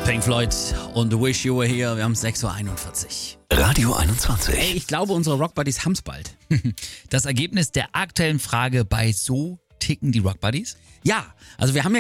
Pink Floyd und Wish You Were Here. Wir haben 6.41 Uhr. Radio 21. Ey, ich glaube, unsere Rockbuddies haben's bald. Das Ergebnis der aktuellen Frage bei So ticken die Rockbuddies? Ja, also wir haben ja